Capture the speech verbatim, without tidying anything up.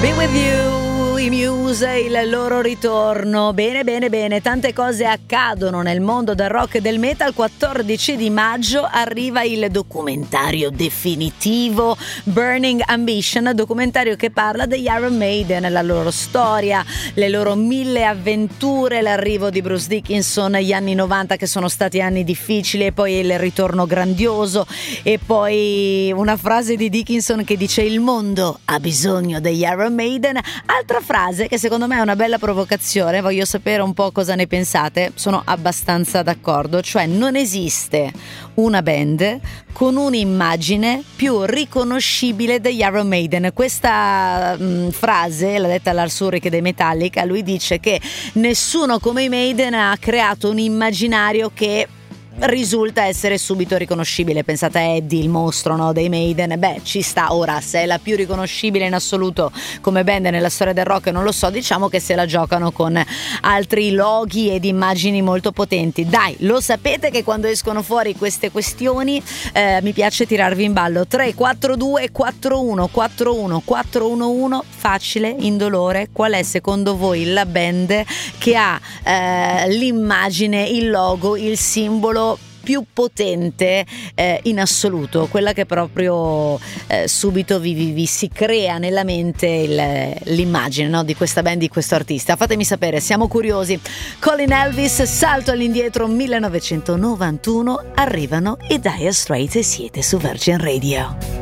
Be With You, i Muse, il loro ritorno. Bene, bene, bene, tante cose accadono nel mondo del rock e del metal. quattordici di maggio arriva il documentario definitivo Burning Ambition, documentario che parla degli Iron Maiden, la loro storia, le loro mille avventure, l'arrivo di Bruce Dickinson, gli anni novanta che sono stati anni difficili e poi il ritorno grandioso, e poi una frase di Dickinson che dice: il mondo ha bisogno degli Iron Maiden. Altra frase che secondo me è una bella provocazione, voglio sapere un po' cosa ne pensate. Sono abbastanza d'accordo, cioè non esiste una band con un'immagine più riconoscibile degli Iron Maiden. Questa mh, frase l'ha detta Lars Ulrich dei Metallica. Lui dice che nessuno come i Maiden ha creato un immaginario che risulta essere subito riconoscibile. Pensate a Eddie, il mostro, no, dei Maiden. Beh, ci sta. Ora, se è la più riconoscibile in assoluto come band nella storia del rock, non lo so, diciamo che se la giocano con altri loghi ed immagini molto potenti. Dai, lo sapete che quando escono fuori queste questioni eh, mi piace tirarvi in ballo. Tre quattro due quattro uno quattro uno quattro uno uno, facile, indolore. Qual è secondo voi la band che ha eh, l'immagine, il logo, il simbolo più potente eh, in assoluto, quella che proprio eh, subito vi, vi, vi si crea nella mente il, l'immagine, no, di questa band, di questo artista? Fatemi sapere, siamo curiosi. Colin Elvis, salto all'indietro, millenovecentonovantuno, arrivano i Dire Straits e siete su Virgin Radio.